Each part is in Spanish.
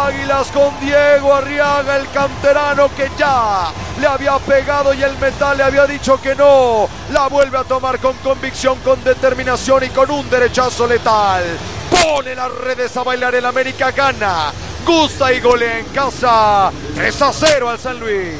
Águilas con Diego Arriaga, el canterano que ya le había pegado y el metal le había dicho que no. La vuelve a tomar con convicción, con determinación y con un derechazo letal. Pone las redes a bailar, el América gana, gusta y golea en casa. 3-0 al San Luis.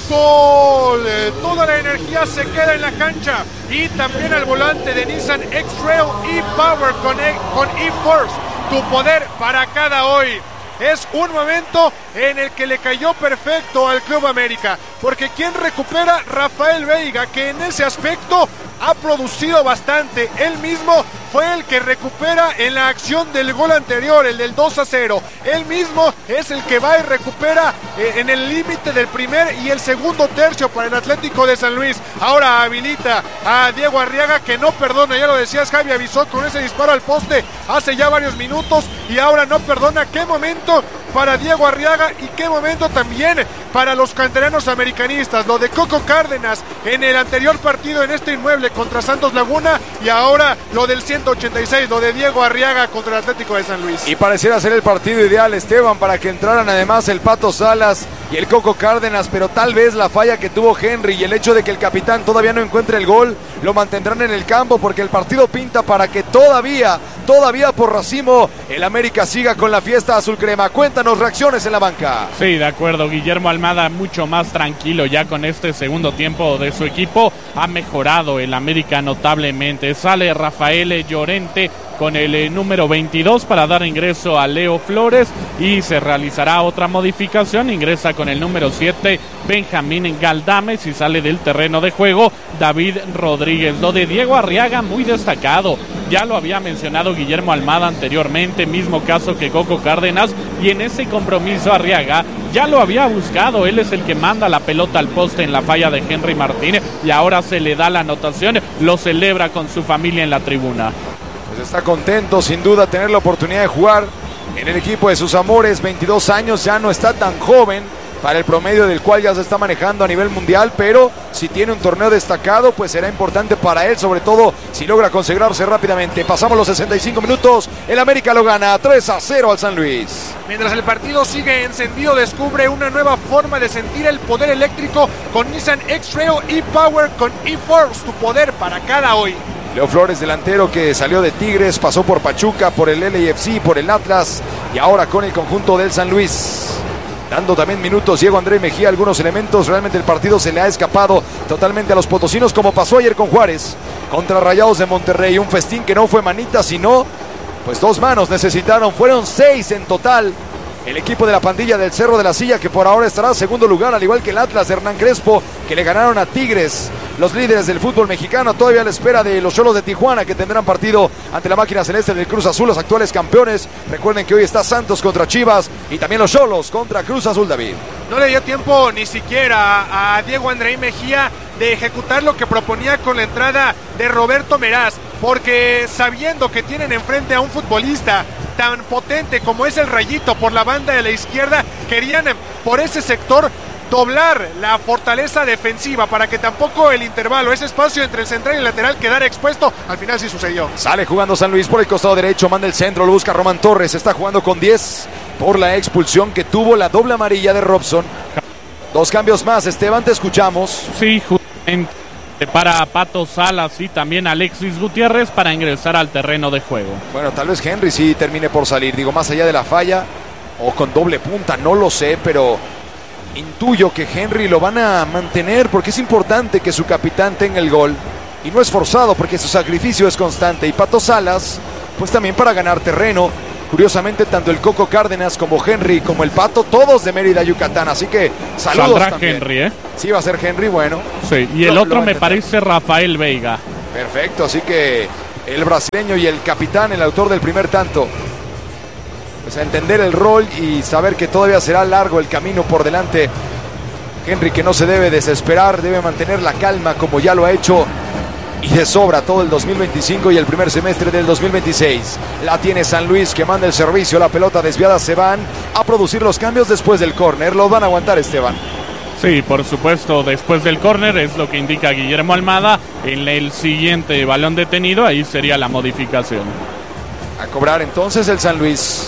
Gol, toda la energía se queda en la cancha y también al volante de Nissan X-Trail e-Power con e-Force, tu poder para cada hoy. Es un momento en el que le cayó perfecto al Club América, porque quien recupera, Rafael Veiga, que en ese aspecto ha producido bastante. Él mismo fue el que recupera en la acción del gol anterior, el del 2-0. Él mismo es el que va y recupera en el límite del primer y el segundo tercio para el Atlético de San Luis. Ahora habilita a Diego Arriaga, que no perdona, ya lo decías, Javi avisó con ese disparo al poste hace ya varios minutos y ahora no perdona. Qué momento para Diego Arriaga y qué momento también para los canteranos americanistas. Lo de Coco Cárdenas en el anterior partido en este inmueble contra Santos Laguna y ahora lo del 186, lo de Diego Arriaga contra el Atlético de San Luis. Y pareciera ser el partido ideal, Esteban, para que entraran además el Pato Salas y el Coco Cárdenas, pero tal vez la falla que tuvo Henry y el hecho de que el capitán todavía no encuentre el gol lo mantendrán en el campo, porque el partido pinta para que todavía por racimo el América siga con la fiesta azul crema. Cuéntanos reacciones en la banca. Sí, de acuerdo, Guillermo Almada mucho más tranquilo ya con este segundo tiempo de su equipo. Ha mejorado el América notablemente. Sale Rafael Llorente con el número 22 para dar ingreso a Leo Flores y se realizará otra modificación. Ingresa con el número 7 Benjamín Galdames y sale del terreno de juego David Rodríguez. Lo de Diego Arriaga muy destacado. Ya lo había mencionado Guillermo Almada anteriormente, mismo caso que Coco Cárdenas, y en ese compromiso Arriaga ya lo había buscado. Él es el que manda la pelota al poste en la falla de Henry Martín y ahora se le da la anotación. Lo celebra con su familia en la tribuna. Pues está contento sin duda tener la oportunidad de jugar en el equipo de sus amores. 22 años, ya no está tan joven para el promedio del cual ya se está manejando a nivel mundial, pero si tiene un torneo destacado, pues será importante para él, sobre todo si logra consagrarse rápidamente. Pasamos los 65 minutos, el América lo gana 3-0 al San Luis. Mientras el partido sigue encendido, descubre una nueva forma de sentir el poder eléctrico con Nissan X-Trail e-Power con e-Force, tu poder para cada hoy. Leo Flores, delantero que salió de Tigres, pasó por Pachuca, por el LAFC, por el Atlas y ahora con el conjunto del San Luis. Dando también minutos Diego André Mejía, algunos elementos. Realmente el partido se le ha escapado totalmente a los potosinos, como pasó ayer con Juárez contra Rayados de Monterrey. Un festín que no fue manita, sino pues 2 manos necesitaron. Fueron 6 en total. El equipo de la pandilla del Cerro de la Silla, que por ahora estará en segundo lugar, al igual que el Atlas de Hernán Crespo, que le ganaron a Tigres. Los líderes del fútbol mexicano todavía a la espera de los Xolos de Tijuana, que tendrán partido ante la máquina celeste del Cruz Azul, los actuales campeones. Recuerden que hoy está Santos contra Chivas y también los Xolos contra Cruz Azul, David. No le dio tiempo ni siquiera a Diego André Mejía de ejecutar lo que proponía con la entrada de Roberto Meraz, porque sabiendo que tienen enfrente a un futbolista tan potente como es el Rayito por la banda de la izquierda, querían por ese sector doblar la fortaleza defensiva para que tampoco el intervalo, ese espacio entre el central y el lateral quedara expuesto. Al final sí sucedió. Sale jugando San Luis por el costado derecho, manda el centro, lo busca Román Torres, está jugando con 10 por la expulsión que tuvo, la doble amarilla de Robson. 2 cambios más, Esteban, te escuchamos. Sí, justamente para Pato Salas y también Alexis Gutiérrez para ingresar al terreno de juego. Bueno, tal vez Henry sí termine por salir, digo, más allá de la falla o con doble punta, no lo sé, pero intuyo que Henry lo van a mantener porque es importante que su capitán tenga el gol y no es forzado porque su sacrificio es constante. Y Pato Salas, pues también para ganar terreno. Curiosamente, tanto el Coco Cárdenas como Henry, como el Pato, todos de Mérida, Yucatán. Así que saludos. Saldrá también. Henry, ¿eh? Sí, va a ser Henry, bueno. Sí, y el otro me parece Rafael Veiga. Perfecto, así que el brasileño y el capitán, el autor del primer tanto. Pues a entender el rol y saber que todavía será largo el camino por delante. Henry, que no se debe desesperar, debe mantener la calma como ya lo ha hecho y de sobra todo el 2025 y el primer semestre del 2026. La tiene San Luis, que manda el servicio, la pelota desviada, se van a producir los cambios después del córner. Los van a aguantar, Esteban. Sí, por supuesto, después del córner es lo que indica Guillermo Almada. En el siguiente balón detenido, ahí sería la modificación. A cobrar entonces el San Luis.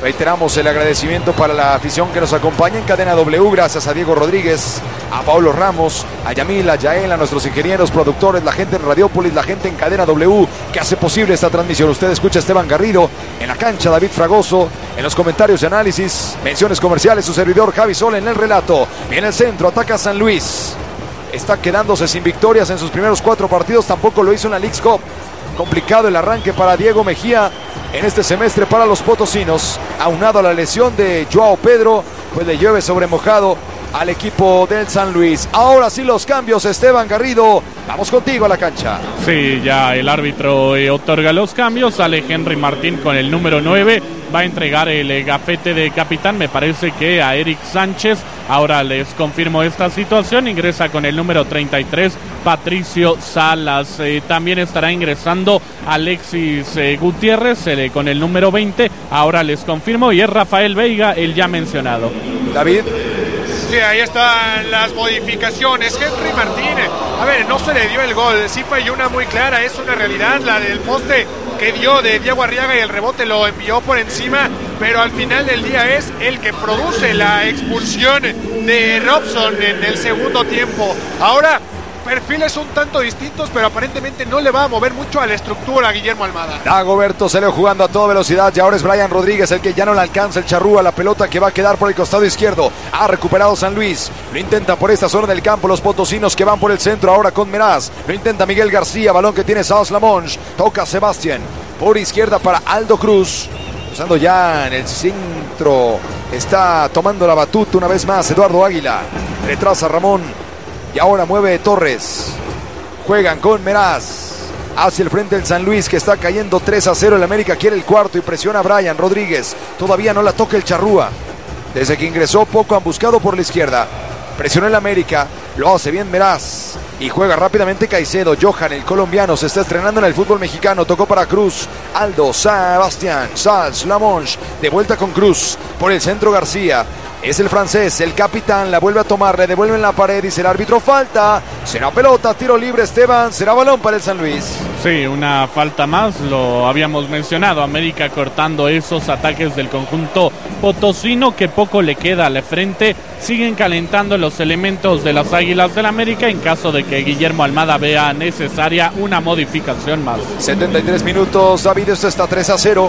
Reiteramos el agradecimiento para la afición que nos acompaña en Cadena W, gracias a Diego Rodríguez, a Paulo Ramos, a Yamil, a Yael, a nuestros ingenieros, productores, la gente en Radiópolis, la gente en Cadena W que hace posible esta transmisión. Usted escucha a Esteban Garrido, en la cancha David Fragoso, en los comentarios y análisis, menciones comerciales, su servidor Javi Sol en el relato. Viene el centro, ataca San Luis. Está quedándose sin victorias en sus primeros 4 partidos, tampoco lo hizo en la Leagues Cup. Complicado el arranque para Diego Mejía en este semestre para los potosinos, aunado a la lesión de Joao Pedro, pues le llueve sobre mojado al equipo del San Luis. Ahora sí los cambios, Esteban Garrido, vamos contigo a la cancha. Sí, ya el árbitro otorga los cambios, sale Henry Martín con el número 9, va a entregar el gafete de capitán, me parece que a Eric Sánchez. Ahora les confirmo esta situación, ingresa con el número 33 Patricio Salas, también estará ingresando Alexis Gutiérrez con el número 20, ahora les confirmo, y es Rafael Veiga, el ya mencionado. David. Sí, ahí están las modificaciones. Henry Martínez, a ver, no se le dio el gol, sí falló una muy clara, es una realidad, la del poste que dio de Diego Arriaga y el rebote lo envió por encima, pero al final del día es el que produce la expulsión de Robson en el segundo tiempo. Ahora, perfiles un tanto distintos, pero aparentemente no le va a mover mucho a la estructura a Guillermo Almada. Dagoberto salió jugando a toda velocidad y ahora es Brian Rodríguez el que ya no le alcanza el charrúa, la pelota que va a quedar por el costado izquierdo. Ha recuperado San Luis, lo intenta por esta zona del campo los potosinos que van por el centro ahora con Meraz, lo intenta Miguel García, balón que tiene Saus Lamonge, toca Sebastián por izquierda para Aldo Cruz, usando ya en el centro, está tomando la batuta una vez más Eduardo Águila, retrasa Ramón. Y ahora mueve Torres. Juegan con Meraz. Hacia el frente el San Luis que está cayendo 3-0. El América quiere el cuarto y presiona a Brian Rodríguez. Todavía no la toca el charrúa. Desde que ingresó poco han buscado por la izquierda. Presionó el América. Lo hace bien Meraz. Y juega rápidamente Caicedo. Johan, el colombiano, se está estrenando en el fútbol mexicano. Tocó para Cruz. Aldo, Sebastián, Sals, Lamonge. De vuelta con Cruz. Por el centro García. Es el francés, el capitán, la vuelve a tomar, le devuelve en la pared, dice el árbitro, falta, será pelota, tiro libre Esteban, será balón para el San Luis. Sí, una falta más, lo habíamos mencionado, América cortando esos ataques del conjunto potosino que poco le queda al frente, siguen calentando los elementos de las Águilas del América en caso de que Guillermo Almada vea necesaria una modificación más. 73 minutos, David, esto está 3-0,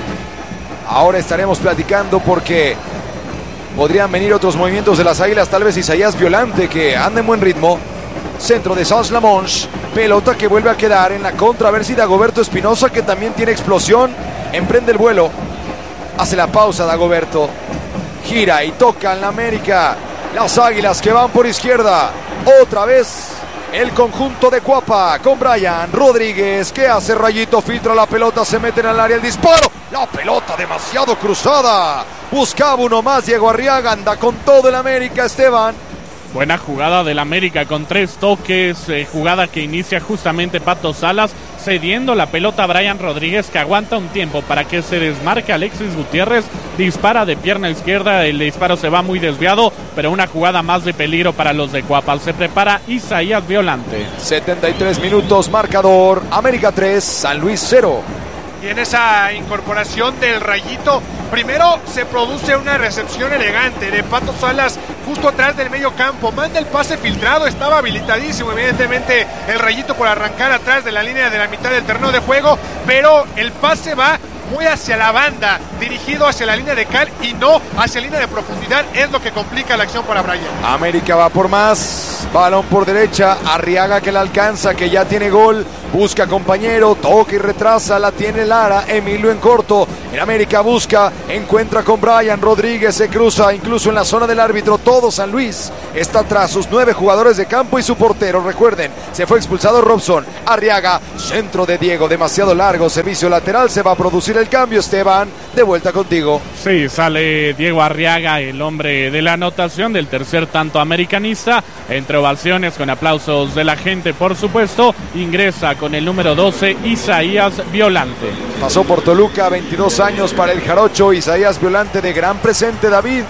ahora estaremos platicando porque podrían venir otros movimientos de las Águilas, tal vez Isaías Violante que anda en buen ritmo. Centro de Saus Lamonge, pelota que vuelve a quedar en la contra, a ver si Dagoberto Espinosa, que también tiene explosión, emprende el vuelo, hace la pausa Dagoberto, gira y toca en la América, las Águilas que van por izquierda, otra vez el conjunto de Cuapa con Brian Rodríguez, que hace rayito, filtra la pelota, se mete en el área, el disparo, la pelota demasiado cruzada, buscaba uno más Diego Arriaga, anda con todo el América, Esteban. Buena jugada del América con 3 toques, jugada que inicia justamente Pato Salas, cediendo la pelota a Brian Rodríguez, que aguanta un tiempo para que se desmarque Alexis Gutiérrez, dispara de pierna izquierda, el disparo se va muy desviado, pero una jugada más de peligro para los de Cuapa. Se prepara Isaías Violante. 73 minutos, marcador, América 3, San Luis 0. Y en esa incorporación del Rayito, primero se produce una recepción elegante de Pato Salas justo atrás del medio campo, manda el pase filtrado, estaba habilitadísimo evidentemente el Rayito por arrancar atrás de la línea de la mitad del terreno de juego, pero el pase va muy hacia la banda, dirigido hacia la línea de cal y no hacia la línea de profundidad, es lo que complica la acción para Brian. América va por más, balón por derecha, Arriaga que la alcanza, que ya tiene gol, busca compañero, toca y retrasa, la tiene Lara, Emilio en corto, el América busca, encuentra con Brian Rodríguez, se cruza incluso en la zona del árbitro, todo San Luis está atrás, sus 9 jugadores de campo y su portero, recuerden, se fue expulsado Robson, Arriaga, centro de Diego, demasiado largo, servicio lateral, se va a producir el cambio, Esteban, de vuelta contigo. Sí, sale Diego Arriaga, el hombre de la anotación del tercer tanto americanista, entre ovaciones con aplausos de la gente, por supuesto, ingresa con el número 12, Isaías Violante. Pasó por Toluca, 22 años para el jarocho, Isaías Violante de gran presente, David.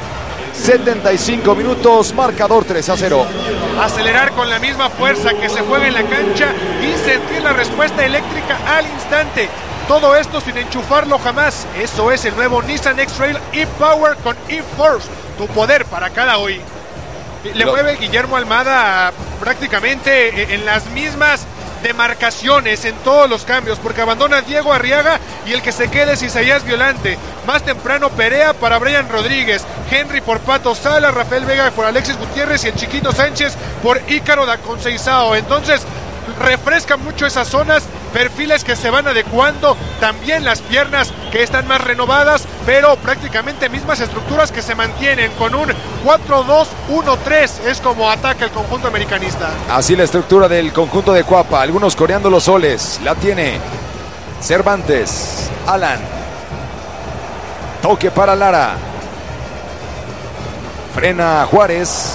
75 minutos, marcador 3-0. Acelerar con la misma fuerza que se juega en la cancha y sentir la respuesta eléctrica al instante. Todo esto sin enchufarlo jamás. Eso es el nuevo Nissan X-Trail e-Power con e-Force. Tu poder para cada hoy. Le mueve Guillermo Almada prácticamente en las mismas demarcaciones en todos los cambios, porque abandona a Diego Arriaga y el que se queda es Isaías Violante. Más temprano Perea para Brian Rodríguez, Henry por Pato Sala, Rafael Vega por Alexis Gutiérrez y el Chiquito Sánchez por Ícaro da Conceizao. Entonces refresca mucho esas zonas, perfiles que se van adecuando, también las piernas que están más renovadas, pero prácticamente mismas estructuras que se mantienen con un 4-2-1-3, es como ataca el conjunto americanista. Así la estructura del conjunto de Cuapa, algunos coreando los soles, la tiene Cervantes, Alan, toque para Lara, frena Juárez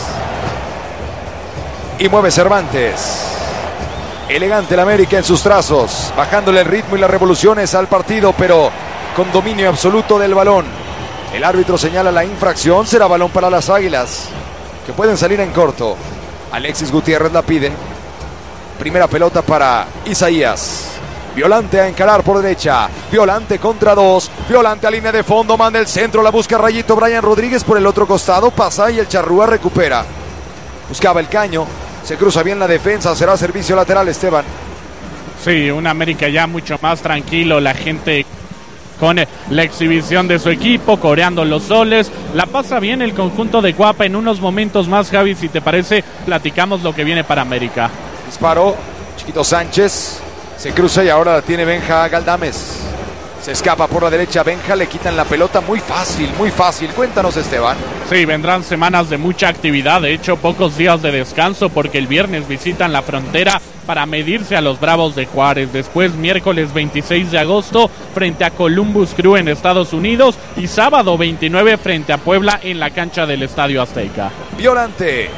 y mueve Cervantes. Elegante el América en sus trazos, bajándole el ritmo y las revoluciones al partido, pero con dominio absoluto del balón. El árbitro señala la infracción, será balón para las Águilas, que pueden salir en corto. Alexis Gutiérrez la pide. Primera pelota para Isaías. Violante a encarar por derecha. Violante contra dos. Violante a línea de fondo, manda el centro, la busca Rayito Brian Rodríguez por el otro costado, pasa y el Charrúa recupera. Buscaba el caño. Se cruza bien la defensa, será servicio lateral, Esteban. Sí, un América ya mucho más tranquilo, la gente con la exhibición de su equipo, coreando los soles. La pasa bien el conjunto de Cuapa. En unos momentos más, Javi, si te parece, platicamos lo que viene para América. Disparo, Chiquito Sánchez, se cruza y ahora la tiene Benja Galdames. Se escapa por la derecha Benja, le quitan la pelota muy fácil, muy fácil. Cuéntanos, Esteban. Sí, vendrán semanas de mucha actividad, de hecho pocos días de descanso porque el viernes visitan la frontera para medirse a los Bravos de Juárez. Después miércoles 26 de agosto frente a Columbus Crew en Estados Unidos y sábado 29 frente a Puebla en la cancha del Estadio Azteca. Violante.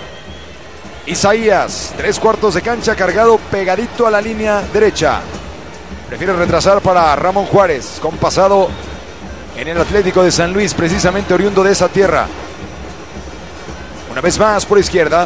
Isaías, 3/4 de cancha cargado pegadito a la línea derecha. Prefiere retrasar para Ramón Juárez, con pasado en el Atlético de San Luis, precisamente oriundo de esa tierra. Una vez más por izquierda,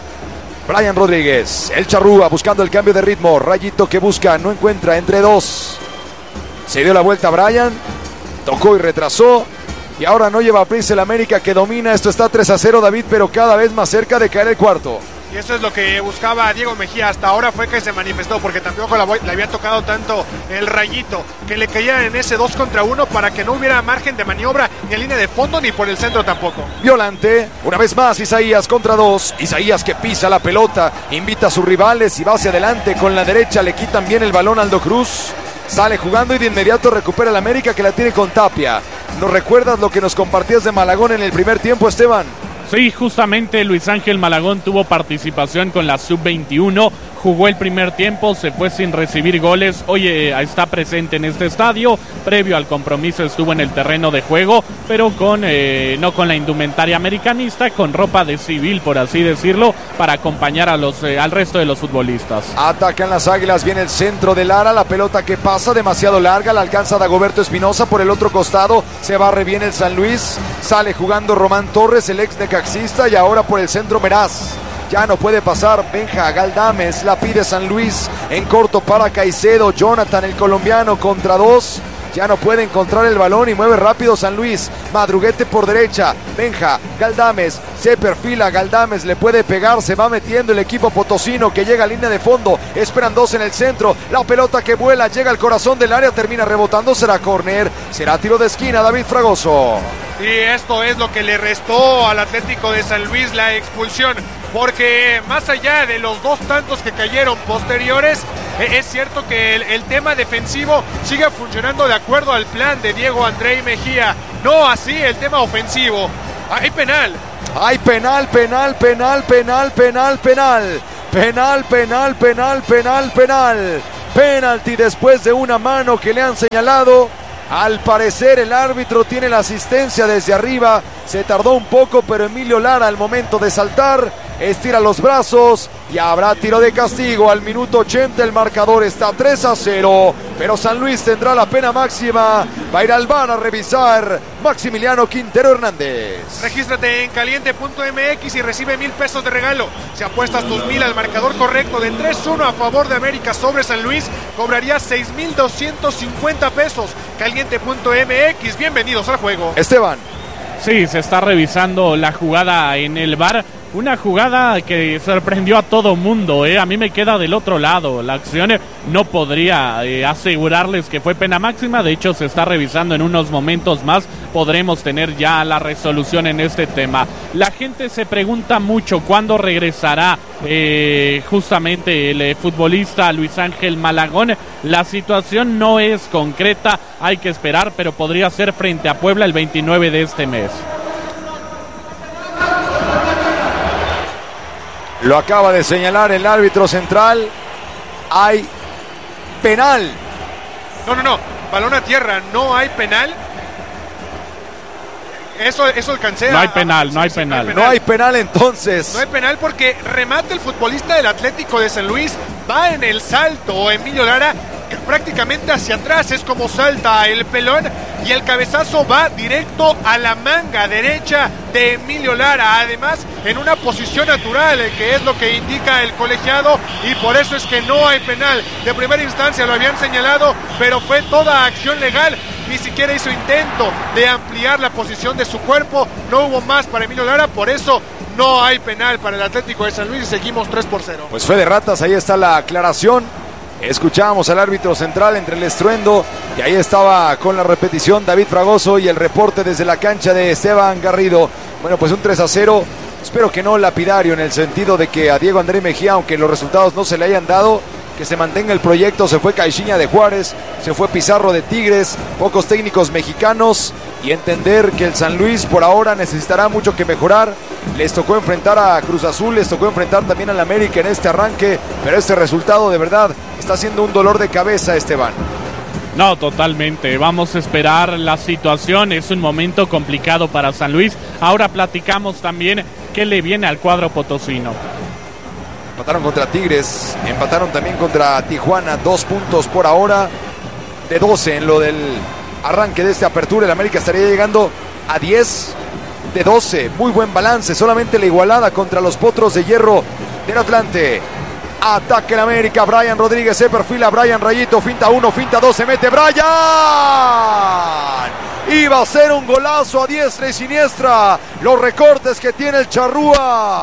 Brian Rodríguez, el Charrúa buscando el cambio de ritmo. Rayito que busca, no encuentra, entre dos. Se dio la vuelta Brian, tocó y retrasó. Y ahora no lleva prisa el América, que domina. Esto está 3-0, David, pero cada vez más cerca de caer el cuarto. Y eso es lo que buscaba Diego Mejía. Hasta ahora fue que se manifestó, porque tampoco le había tocado tanto el Rayito, que le caía en ese 2 contra 1 para que no hubiera margen de maniobra ni en línea de fondo ni por el centro tampoco. Violante, una vez más Isaías contra dos. Isaías que pisa la pelota, invita a sus rivales y va hacia adelante con la derecha. Le quitan bien el balón a Aldo Cruz. Sale jugando y de inmediato recupera el América, que la tiene con Tapia. ¿Nos recuerdas lo que nos compartías de Malagón en el primer tiempo, Esteban? Sí, justamente Luis Ángel Malagón tuvo participación con la Sub-21, jugó el primer tiempo, se fue sin recibir goles. Hoy está presente en este estadio, previo al compromiso estuvo en el terreno de juego, pero no con la indumentaria americanista, con ropa de civil, por así decirlo, para acompañar a al resto de los futbolistas. Atacan las Águilas, viene el centro de Lara, la pelota que pasa demasiado larga, la alcanza Dagoberto Espinosa por el otro costado, se barre bien el San Luis, sale jugando Román Torres, el ex necaxista, y ahora por el centro Meraz. Ya no puede pasar Benja Galdames, la pide San Luis en corto para Caicedo. Jonathan, el colombiano, contra dos. Ya no puede encontrar el balón y mueve rápido San Luis. Madruguete por derecha. Benja Galdames se perfila. Galdames le puede pegar. Se va metiendo el equipo potosino, que llega a línea de fondo. Esperan dos en el centro. La pelota que vuela llega al corazón del área. Termina rebotando. Será córner. Será tiro de esquina. David Fragoso. Y esto es lo que le restó al Atlético de San Luis, la expulsión. Porque más allá de los dos tantos que cayeron posteriores, es cierto que el tema defensivo sigue funcionando de acuerdo al plan de Diego André Mejía. No así el tema ofensivo. Hay penal. Hay penal. Penalti después de una mano que le han señalado. Al parecer el árbitro tiene la asistencia desde arriba. Se tardó un poco, pero Emilio Lara al momento de saltar estira los brazos y habrá tiro de castigo al minuto 80. El marcador está 3-0, pero San Luis tendrá la pena máxima. Va a ir al VAR a revisar Maximiliano Quintero Hernández. Regístrate en caliente.mx y recibe $1,000 de regalo. Si apuestas tus 1,000 al marcador correcto de 3-1 a favor de América sobre San Luis, cobrarías $6,250. Caliente.mx, bienvenidos al juego. Esteban. Sí, se está revisando la jugada en el VAR. Una jugada que sorprendió a todo mundo, A mí me queda del otro lado. La acción no podría asegurarles que fue pena máxima. De hecho, se está revisando en unos momentos más. Podremos tener ya la resolución en este tema. La gente se pregunta mucho cuándo regresará justamente el futbolista Luis Ángel Malagón. La situación no es concreta, hay que esperar, pero podría ser frente a Puebla el 29 de este mes. Lo acaba de señalar el árbitro central. Hay penal. No. Balón a tierra, no hay penal. Eso alcancé. No hay penal. No hay penal entonces. No hay penal porque remate el futbolista del Atlético de San Luis. Va en el salto Emilio Lara, prácticamente hacia atrás, es como salta el pelón, y el cabezazo va directo a la manga derecha de Emilio Lara, además en una posición natural, que es lo que indica el colegiado, y por eso es que no hay penal. De primera instancia lo habían señalado, pero fue toda acción legal, ni siquiera hizo intento de ampliar la posición de su cuerpo, no hubo más para Emilio Lara, por eso no hay penal para el Atlético de San Luis y seguimos 3-0. Pues fe de ratas, ahí está la aclaración. Escuchábamos al árbitro central entre el estruendo y ahí estaba con la repetición David Fragoso y el reporte desde la cancha de Esteban Garrido. Bueno, pues un 3-0, espero que no lapidario, en el sentido de que a Diego André Mejía, aunque los resultados no se le hayan dado, que se mantenga el proyecto. Se fue Caixinha de Juárez, se fue Pizarro de Tigres, pocos técnicos mexicanos, y entender que el San Luis por ahora necesitará mucho que mejorar. Les tocó enfrentar a Cruz Azul, les tocó enfrentar también al América en este arranque, pero este resultado de verdad está siendo un dolor de cabeza, Esteban. No, totalmente. Vamos a esperar la situación. Es un momento complicado para San Luis. Ahora platicamos también qué le viene al cuadro potosino. Empataron contra Tigres, empataron también contra Tijuana, 2 puntos por ahora de 12 en lo del arranque de esta apertura. El América estaría llegando a 10 de 12, muy buen balance, solamente la igualada contra los Potros de Hierro del Atlante. Ataque el América, Brian Rodríguez se perfila, Brian Rayito, finta 1, finta 2, se mete Brian. Iba a ser un golazo a diestra y siniestra, los recortes que tiene el Charrúa.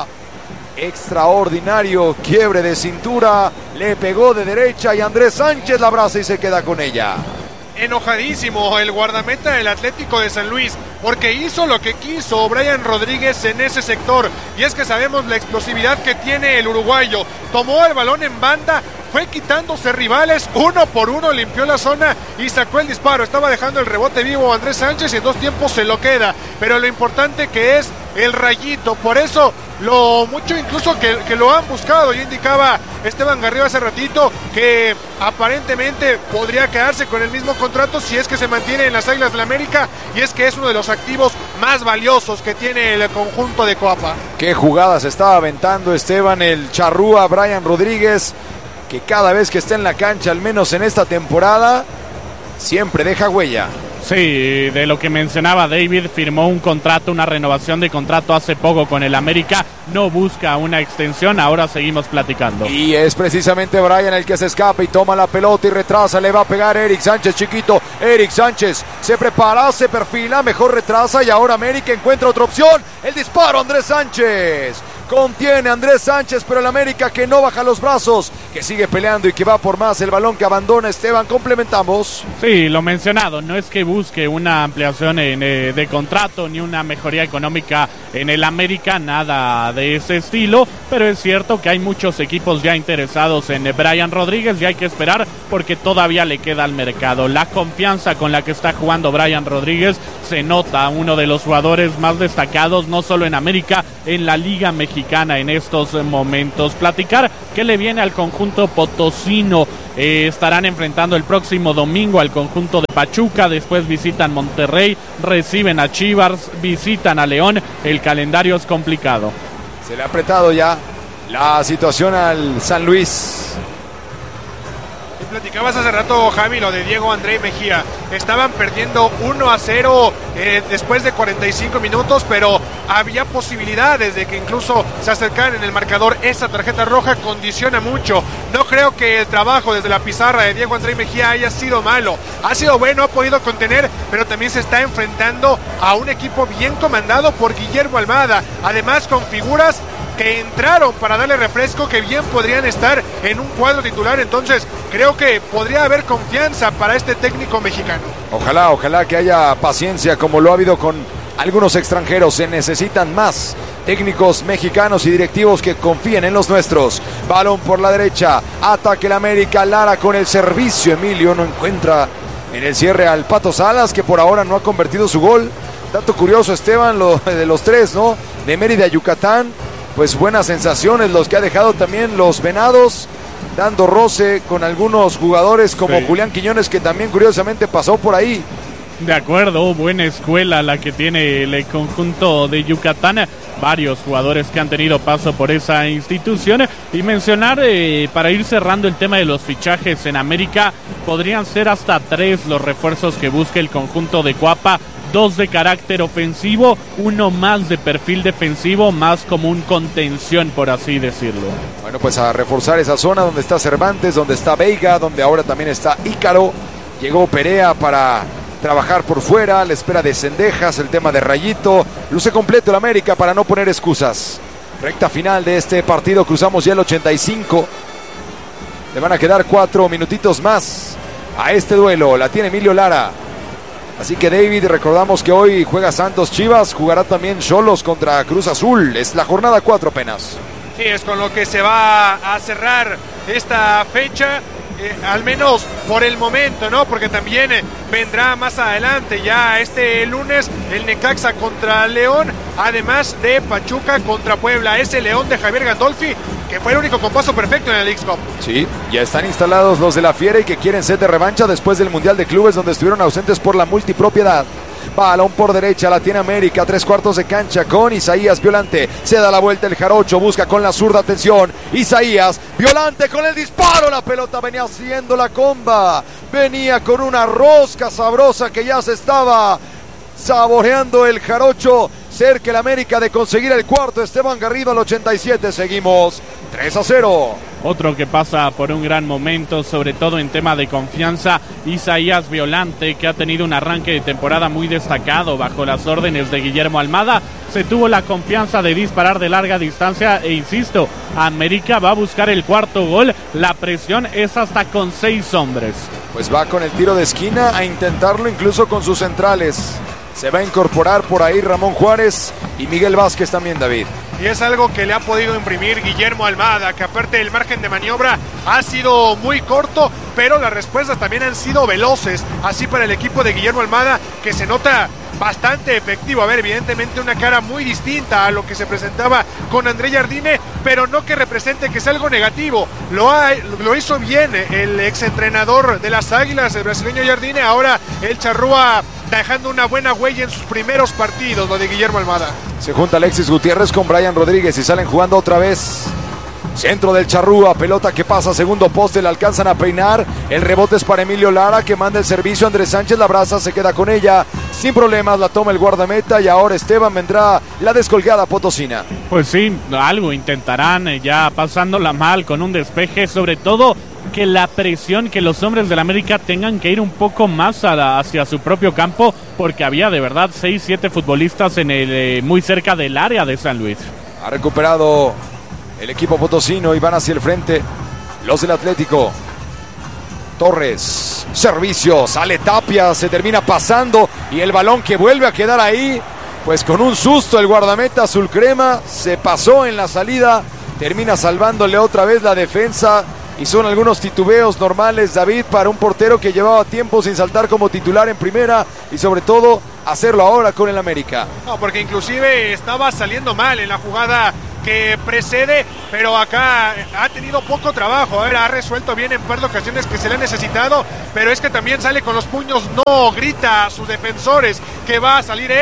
Extraordinario quiebre de cintura, le pegó de derecha y Andrés Sánchez la abraza y se queda con ella. Enojadísimo el guardameta del Atlético de San Luis, porque hizo lo que quiso Brian Rodríguez en ese sector, y es que sabemos la explosividad que tiene el uruguayo. Tomó el balón en banda, fue quitándose rivales, uno por uno limpió la zona y sacó el disparo. Estaba dejando el rebote vivo a Andrés Sánchez y en 2 tiempos se lo queda, pero lo importante que es el Rayito, por eso lo mucho incluso que lo han buscado. Ya indicaba Esteban Garrido hace ratito que aparentemente podría quedarse con el mismo contrato si es que se mantiene en las Águilas del América, y es que es uno de los activos más valiosos que tiene el conjunto de Coapa. Qué jugadas estaba aventando Esteban, el Charrúa Brian Rodríguez, que cada vez que está en la cancha, al menos en esta temporada, siempre deja huella. Sí, de lo que mencionaba David, firmó un contrato, una renovación de contrato hace poco con el América, no busca una extensión, ahora seguimos platicando. Y es precisamente Brian el que se escapa y toma la pelota y retrasa, le va a pegar Eric Sánchez, chiquito, Eric Sánchez se prepara, se perfila, mejor retrasa y ahora América encuentra otra opción, el disparo Andrés Sánchez. Contiene Andrés Sánchez, pero el América que no baja los brazos, que sigue peleando y que va por más, el balón que abandona Esteban, complementamos. Sí, lo mencionado, no es que busque una ampliación de contrato ni una mejoría económica en el América, nada de ese estilo, pero es cierto que hay muchos equipos ya interesados en Brian Rodríguez y hay que esperar porque todavía le queda al mercado. La confianza con la que está jugando Brian Rodríguez se nota, uno de los jugadores más destacados, no solo en América, en la Liga Mexicana en estos momentos. Platicar qué le viene al conjunto potosino. Estarán enfrentando el próximo domingo al conjunto de Pachuca, después visitan Monterrey, reciben a Chivas, visitan a León, el calendario es complicado. Se le ha apretado ya la situación al San Luis. Y platicabas hace rato, Javi, lo de Diego André Mejía. Estaban perdiendo 1-0 después de 45 minutos, pero había posibilidades de que incluso se acercaran en el marcador. Esa tarjeta roja condiciona mucho. No creo que el trabajo desde la pizarra de Diego André Mejía haya sido malo. Ha sido bueno, ha podido contener, pero también se está enfrentando a un equipo bien comandado por Guillermo Almada. Además, con figuras que entraron para darle refresco, que bien podrían estar en un cuadro titular. Entonces creo que podría haber confianza para este técnico mexicano. Ojalá que haya paciencia como lo ha habido con algunos extranjeros. Se necesitan más técnicos mexicanos y directivos que confíen en los nuestros. Balón por la derecha, ataque el América, Lara con el servicio. Emilio no encuentra en el cierre al Pato Salas, que por ahora no ha convertido su gol. Dato curioso, Esteban, lo de los tres, ¿no? De Mérida a Yucatán, pues buenas sensaciones los que ha dejado también los Venados, dando roce con algunos jugadores como Julián Quiñones, que también curiosamente pasó por ahí. De acuerdo, buena escuela la que tiene el conjunto de Yucatán. Varios jugadores que han tenido paso por esa institución. Y mencionar, para ir cerrando el tema de los fichajes en América, podrían ser hasta 3 los refuerzos que busca el conjunto de Cuapa. 2 de carácter ofensivo, 1 más de perfil defensivo, más como un contención, por así decirlo. Bueno, pues a reforzar esa zona donde está Cervantes, donde está Veiga, donde ahora también está Ícaro. Llegó Perea para trabajar por fuera, la espera de Cendejas, el tema de Rayito. Luce completo el América para no poner excusas. Recta final de este partido, cruzamos ya el 85. Le van a quedar 4 minutitos más a este duelo. La tiene Emilio Lara. Así que David, recordamos que hoy juega Santos Chivas, jugará también Xolos contra Cruz Azul. Es la jornada 4 apenas. Sí, es con lo que se va a cerrar esta fecha. Al menos por el momento, ¿no? Porque también vendrá más adelante, ya este lunes, el Necaxa contra León, además de Pachuca contra Puebla. Ese León de Javier Gandolfi, que fue el único con paso perfecto en el X-Cup. Sí, ya están instalados los de la Fiera y que quieren set de revancha después del Mundial de Clubes, donde estuvieron ausentes por la multipropiedad. Balón por derecha, la tiene América, 3/4 de cancha con Isaías Violante. Se da la vuelta el Jarocho, busca con la zurda, atención. Isaías Violante con el disparo, la pelota venía haciendo la comba. Venía con una rosca sabrosa que ya se estaba saboreando el Jarocho. Cerca el América de conseguir el cuarto. Esteban Garrido al 87. Seguimos 3-0. Otro que pasa por un gran momento, sobre todo en tema de confianza, Isaías Violante, que ha tenido un arranque de temporada muy destacado bajo las órdenes de Guillermo Almada. Se tuvo la confianza de disparar de larga distancia e insisto, América va a buscar el cuarto gol. La presión es hasta con 6 hombres. Pues va con el tiro de esquina a intentarlo incluso con sus centrales. Se va a incorporar por ahí Ramón Juárez y Miguel Vázquez también, David. Y es algo que le ha podido imprimir Guillermo Almada, que aparte el margen de maniobra ha sido muy corto, pero las respuestas también han sido veloces. Así para el equipo de Guillermo Almada, que se nota bastante efectivo. A ver, evidentemente una cara muy distinta a lo que se presentaba con André Jardine, pero no que represente que sea algo negativo. Lo hizo bien el exentrenador de las Águilas, el brasileño Jardine. Ahora el Charrúa dejando una buena huella en sus primeros partidos, lo de Guillermo Almada. Se junta Alexis Gutiérrez con Brian Rodríguez y salen jugando otra vez. Centro del Charrúa, pelota que pasa, segundo poste, le alcanzan a peinar. El rebote es para Emilio Lara, que manda el servicio. Andrés Sánchez la abraza, se queda con ella. Sin problemas, la toma el guardameta y ahora Esteban vendrá la descolgada potosina. Pues sí, algo intentarán, ya pasándola mal con un despeje, sobre todo que la presión, que los hombres del América tengan que ir un poco más hacia su propio campo, porque había de verdad 6-7 futbolistas en el muy cerca del área de San Luis. Ha recuperado el equipo potosino y van hacia el frente los del Atlético. Torres, servicio, sale Tapia, se termina pasando y el balón que vuelve a quedar ahí, pues con un susto el guardameta azul crema se pasó en la salida, termina salvándole otra vez la defensa. Y son algunos titubeos normales, David, para un portero que llevaba tiempo sin saltar como titular en primera y sobre todo hacerlo ahora con el América. No, porque inclusive estaba saliendo mal en la jugada que precede, pero acá ha tenido poco trabajo. Ha resuelto bien en par de ocasiones que se le ha necesitado, pero es que también sale con los puños, no grita a sus defensores que va a salir él.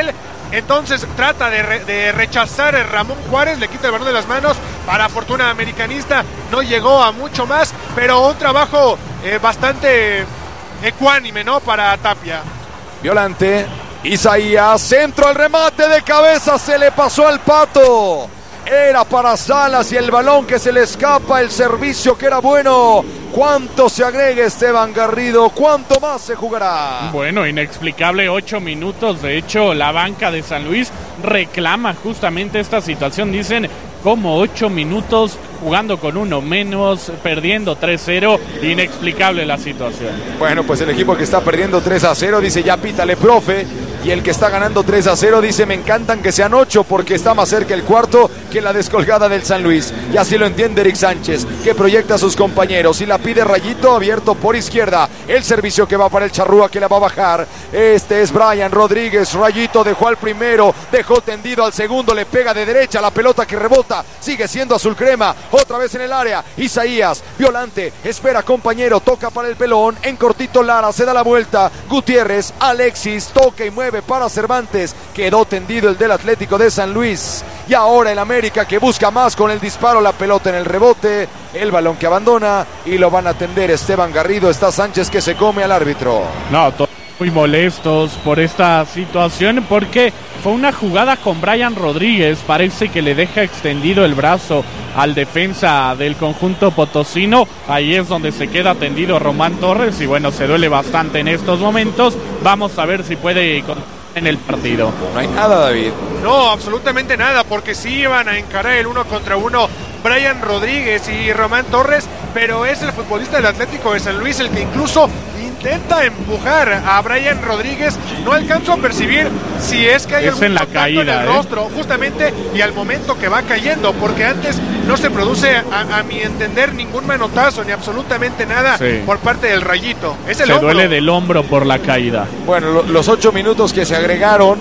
Entonces trata de rechazar a Ramón Juárez, le quita el balón de las manos. Para fortuna americanista no llegó a mucho más, pero un trabajo bastante ecuánime, ¿no? Para Tapia. Violante, Isaías, centro al remate de cabeza, se le pasó al Pato. Era para Salas y el balón que se le escapa, el servicio que era bueno. ¿Cuánto se agrega Esteban Garrido? ¿Cuánto más se jugará? Bueno, inexplicable, 8 minutos. De hecho, la banca de San Luis reclama justamente esta situación. Dicen, como 8 minutos jugando con uno menos, perdiendo 3-0, inexplicable la situación. Bueno, pues el equipo que está perdiendo 3-0 dice, ya pítale, profe. Y el que está ganando 3-0 dice, me encantan que sean 8 porque está más cerca el cuarto que la descolgada del San Luis. Y así lo entiende Eric Sánchez, que proyecta a sus compañeros y la pide Rayito, abierto por izquierda. El servicio que va para el Charrúa, que la va a bajar. Este es Brian Rodríguez. Rayito dejó al primero, dejó tendido al segundo, le pega de derecha, la pelota que rebota, sigue siendo azul crema. Otra vez en el área, Isaías, Violante, espera compañero, toca para el pelón, en cortito Lara, se da la vuelta, Gutiérrez, Alexis, toca y mueve para Cervantes, quedó tendido el del Atlético de San Luis. Y ahora el América que busca más con el disparo, la pelota en el rebote, el balón que abandona y lo van a atender Esteban Garrido. Está Sánchez que se come al árbitro. No, todos muy molestos por esta situación porque fue una jugada con Brian Rodríguez, parece que le deja extendido el brazo al defensa del conjunto potosino, ahí es donde se queda tendido Román Torres y bueno, se duele bastante en estos momentos. Vamos a ver si puede en el partido. No hay nada, David. No, absolutamente nada, porque sí iban a encarar el 1 contra 1 Brian Rodríguez y Román Torres, pero es el futbolista del Atlético de San Luis el que incluso intenta empujar a Brian Rodríguez. No alcanzo a percibir si es que hay algún en la contacto caída, en el rostro, justamente, y al momento que va cayendo, porque antes no se produce, a mi entender, ningún manotazo, ni absolutamente nada por parte del Rayito. Es el hombro. Duele del hombro por la caída. Bueno, los 8 minutos que se agregaron,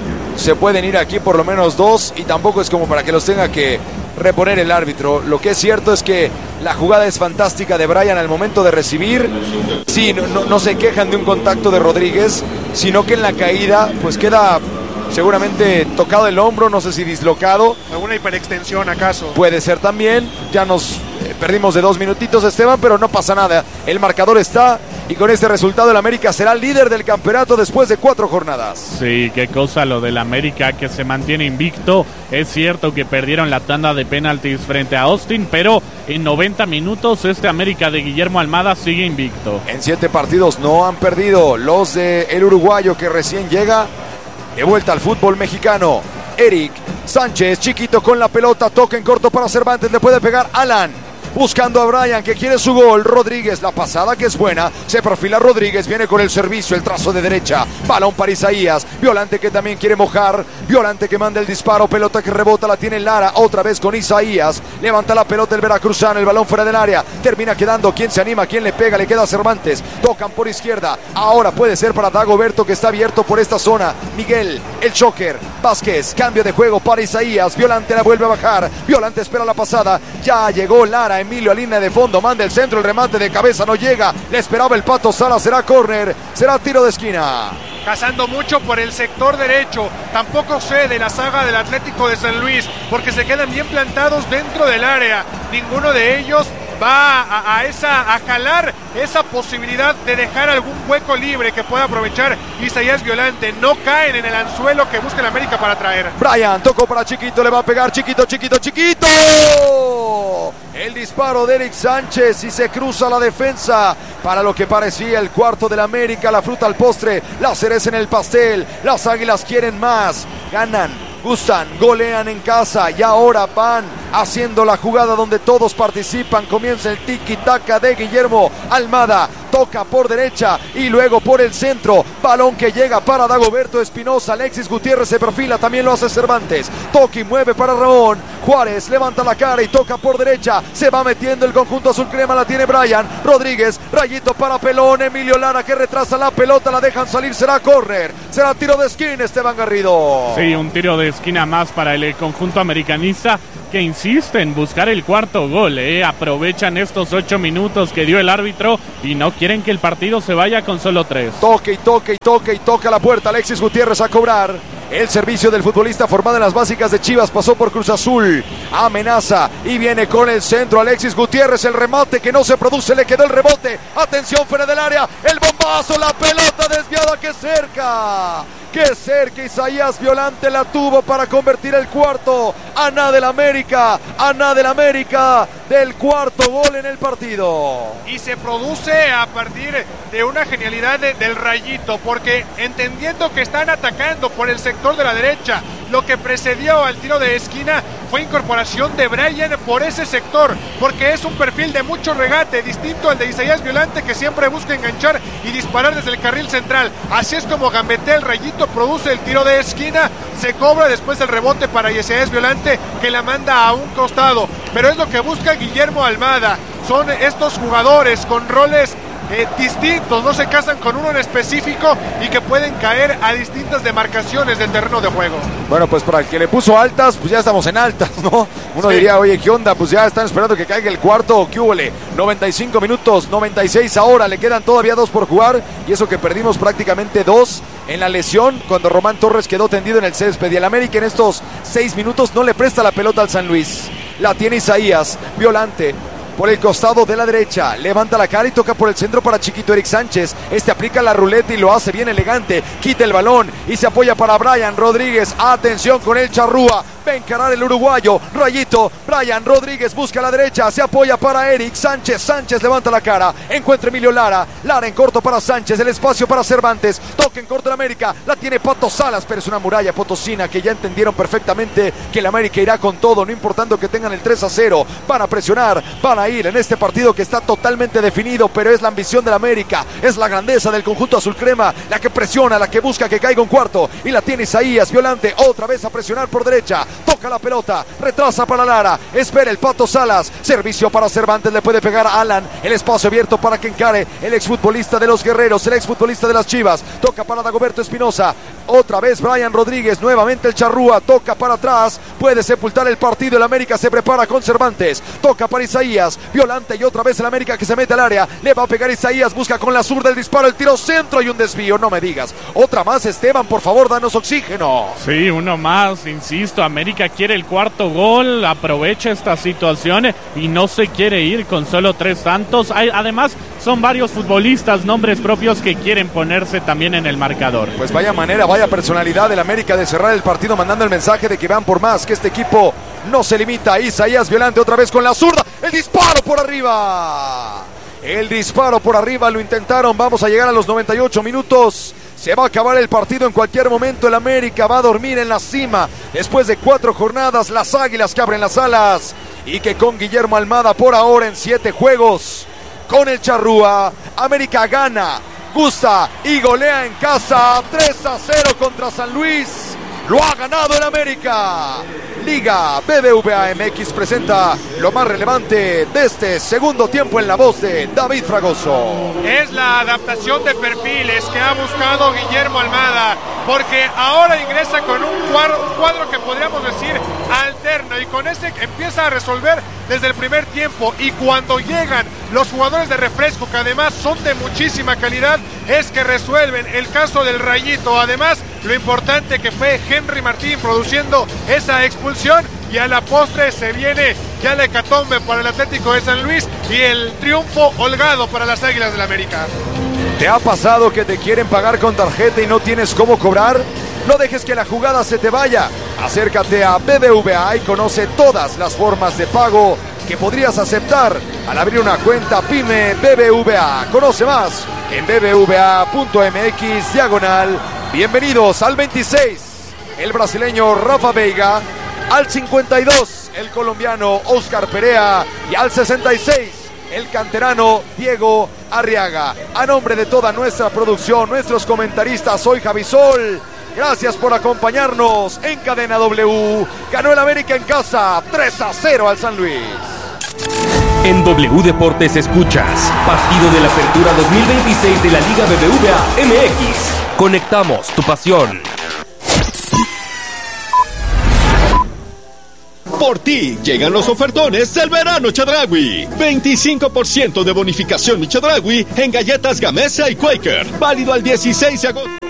se pueden ir aquí por lo menos 2, y tampoco es como para que los tenga que reponer el árbitro. Lo que es cierto es que la jugada es fantástica de Brian al momento de recibir. Sí, no se quejan de un contacto de Rodríguez, sino que en la caída pues queda seguramente tocado el hombro, no sé si dislocado. ¿Alguna hiperextensión acaso? Puede ser también. Ya nos perdimos de 2 minutitos, Esteban, pero no pasa nada. El marcador está, y con este resultado el América será líder del campeonato después de 4 jornadas. Sí, qué cosa lo del América, que se mantiene invicto. Es cierto que perdieron la tanda de penaltis frente a Austin, pero en 90 minutos este América de Guillermo Almada sigue invicto. En 7 partidos no han perdido los de el uruguayo que recién llega de vuelta al fútbol mexicano. Eric Sánchez, chiquito con la pelota, toca en corto para Cervantes, le puede pegar Alan. Buscando a Brian que quiere su gol. Rodríguez, la pasada que es buena. Se perfila Rodríguez, viene con el servicio, el trazo de derecha. Balón para Isaías. Violante que también quiere mojar. Violante que manda el disparo. Pelota que rebota, la tiene Lara. Otra vez con Isaías. Levanta la pelota el veracruzano. El balón fuera del área. Termina quedando. ¿Quién se anima? ¿Quién le pega? Le queda Cervantes. Tocan por izquierda. Ahora puede ser para Dagoberto, que está abierto por esta zona. Miguel, el choker. Vázquez, cambio de juego para Isaías. Violante la vuelve a bajar. Violante espera la pasada. Ya llegó Lara. Emilio a línea de fondo, manda el centro, el remate de cabeza no llega, le esperaba el Pato Sala, será córner, será tiro de esquina. Cazando mucho por el sector derecho, tampoco sé de la saga del Atlético de San Luis, porque se quedan bien plantados dentro del área, ninguno de ellos va a jalar esa posibilidad de dejar algún hueco libre que pueda aprovechar Isaías Violante. No caen en el anzuelo que busca el América para traer. Brian tocó para Chiquito, le va a pegar Chiquito. El disparo de Eric Sánchez y se cruza la defensa para lo que parecía el cuarto del América. La fruta al postre, la cereza en el pastel. Las Águilas quieren más, ganan, gustan, golean en casa y ahora van haciendo la jugada donde todos participan. Comienza el tiki-taka de Guillermo Almada. Toca por derecha y luego por el centro. Balón que llega para Dagoberto Espinosa. Alexis Gutiérrez se perfila, también lo hace Cervantes. Toca y mueve para Ramón. Juárez levanta la cara y toca por derecha. Se va metiendo el conjunto azul crema, la tiene Brian Rodríguez. Rayito para Pelón. Emilio Lara que retrasa la pelota, la dejan salir. Será córner, será tiro de esquina, Esteban Garrido. Sí, un tiro de esquina más para el conjunto americanista, que insiste en buscar el cuarto gol. Aprovechan estos 8 minutos que dio el árbitro y no quieren que el partido se vaya con solo 3. Toca la puerta. Alexis Gutiérrez a cobrar. El servicio del futbolista formado en las básicas de Chivas pasó por Cruz Azul. Amenaza y viene con el centro Alexis Gutiérrez. El remate que no se produce, le quedó el rebote. Atención fuera del área. El bombazo, la pelota desviada. ¡Qué cerca! ¡Qué cerca! Isaías Violante la tuvo para convertir el cuarto. A nada del América. A nada del América del cuarto gol en el partido. Y se produce a partir de una genialidad del Rayito, porque entendiendo que están atacando por el sector de la derecha, lo que precedió al tiro de esquina fue incorporación de Brian por ese sector, porque es un perfil de mucho regate, distinto al de Isaías Violante, que siempre busca enganchar y disparar desde el carril central. Así es como gambetea el Rayito, produce el tiro de esquina, se cobra después el rebote para Isaías Violante, que la manda a un costado, pero es lo que busca Guillermo Almada. Son estos jugadores con roles distintos, no se casan con uno en específico y que pueden caer a distintas demarcaciones del terreno de juego. Bueno, pues para el que le puso altas, pues ya estamos en altas, ¿no? Uno diría, oye, ¿qué onda? Pues ya están esperando que caiga el cuarto, ¿qué húbole? 95 minutos, 96 ahora, le quedan todavía 2 por jugar, y eso que perdimos prácticamente 2 en la lesión, cuando Román Torres quedó tendido en el césped, y el América en estos 6 minutos no le presta la pelota al San Luis. La tiene Isaías Violante por el costado de la derecha, levanta la cara y toca por el centro para Chiquito Eric Sánchez. Este aplica la ruleta y lo hace bien elegante, quita el balón y se apoya para Brian Rodríguez. Atención con el Charrúa, va a encarar el uruguayo, Rayito. Brian Rodríguez busca a la derecha, se apoya para Eric Sánchez. Sánchez levanta la cara, encuentra Emilio Lara. Lara en corto para Sánchez, el espacio para Cervantes, toca en corto el América, la tiene Pato Salas, pero es una muralla potosina que ya entendieron perfectamente que el América irá con todo, no importando que tengan el 3-0, van a presionar, van a ir en este partido que está totalmente definido, pero es la ambición del América, es la grandeza del conjunto azul crema, la que presiona, la que busca que caiga un cuarto, y la tiene Isaías Violante, otra vez a presionar por derecha, toca la pelota, retrasa para Lara, espera el Pato Salas, servicio para Cervantes, le puede pegar a Alan, el espacio abierto para que encare el exfutbolista de los Guerreros, el exfutbolista de las Chivas, toca para Dagoberto Espinosa, otra vez Brian Rodríguez, nuevamente el Charrúa, toca para atrás, puede sepultar el partido, el América se prepara con Cervantes, toca para Isaías Violante y otra vez el América que se mete al área, le va a pegar Isaías, busca con la zurda el disparo, el tiro centro y un desvío, no me digas, otra más Esteban, por favor, danos oxígeno. Sí, uno más, insisto, América quiere el cuarto gol, aprovecha esta situación y no se quiere ir con solo 3 tantos, además son varios futbolistas, nombres propios que quieren ponerse también en el marcador. Pues vaya manera, vaya personalidad del América de cerrar el partido mandando el mensaje de que van por más, que este equipo no se limita. Isaías Violante otra vez con la zurda, el disparo por arriba. El disparo por arriba lo intentaron, vamos a llegar a los 98 minutos. Se va a acabar el partido en cualquier momento, el América va a dormir en la cima. Después de 4 jornadas, las Águilas que abren las alas y que con Guillermo Almada por ahora en 7 juegos. Con el Charrúa, América gana, gusta y golea en casa 3-0 contra San Luis. Lo ha ganado el América. Liga BBVA MX presenta lo más relevante de este segundo tiempo en la voz de David Fragoso. Es la adaptación de perfiles que ha buscado Guillermo Almada, porque ahora ingresa con un cuadro que podríamos decir alterno, y con ese empieza a resolver desde el primer tiempo, y cuando llegan los jugadores de refresco, que además son de muchísima calidad, es que resuelven. El caso del Rayito, además lo importante que fue Henry Martín produciendo esa expulsión, y a la postre se viene ya la hecatombe para el Atlético de San Luis y el triunfo holgado para las Águilas del América. ¿Te ha pasado que te quieren pagar con tarjeta y no tienes cómo cobrar? No dejes que la jugada se te vaya. Acércate a BBVA y conoce todas las formas de pago que podrías aceptar al abrir una cuenta PYME BBVA. Conoce más en bbva.mx/bienvenidos al 26, el brasileño Rafa Veiga, al 52, el colombiano Oscar Perea, y al 66, el canterano Diego Arriaga. A nombre de toda nuestra producción, nuestros comentaristas, soy Javisol. Gracias por acompañarnos en Cadena W. Ganó el América en casa 3-0 al San Luis. En W Deportes escuchas partido de la Apertura 2026 de la Liga BBVA MX. Conectamos tu pasión. Por ti llegan los ofertones del verano Chedraui. 25% de bonificación Chedraui en galletas Gamesa y Quaker. Válido al 16 de agosto.